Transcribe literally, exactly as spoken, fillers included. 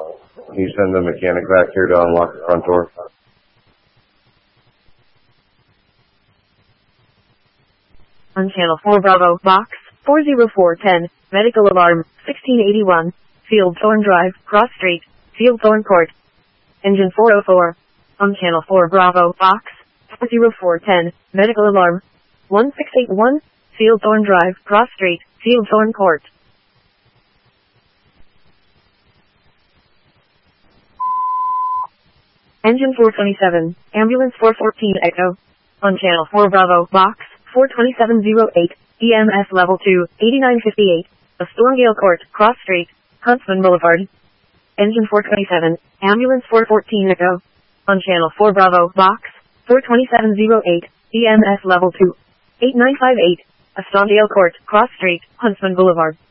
Can you send the mechanic back here to unlock the front door? On channel four Bravo, box four zero four one zero, medical alarm, sixteen eighty-one, Field Thorn Drive, Cross Street, Field Thorn Court. Engine four oh four. On channel four Bravo, box four zero four one zero, medical alarm, one six eight one, Field Thorn Drive, Cross Street, Field Thorn Court. Engine four twenty-seven, ambulance four fourteen Echo. On channel four Bravo, box four two seven zero eight, E M S level two, eighty-nine fifty-eight, of Stormgale Court, Cross Street, Huntsman Boulevard. Engine four twenty-seven, ambulance four fourteen Echo. On channel four Bravo, box four two seven zero eight, E M S level two, eight nine five eight, of Stormgale Court, Cross Street, Huntsman Boulevard.